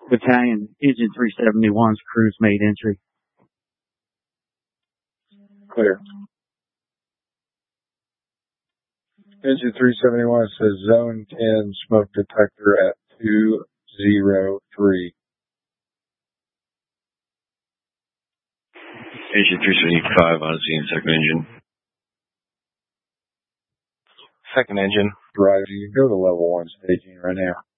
Battalion, Engine 371's crews made entry. Clear. Engine 371 says Zone 10 smoke detector at 203. Engine 375 on scene, second engine. Second engine. Drive, you can go to level 1 staging right now.